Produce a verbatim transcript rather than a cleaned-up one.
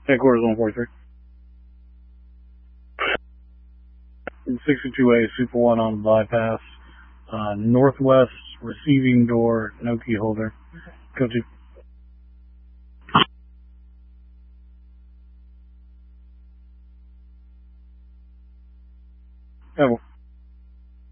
Headquarters one forty-three. sixty-two A, Super one on the bypass. Uh, northwest receiving door, no key holder. Go to. Have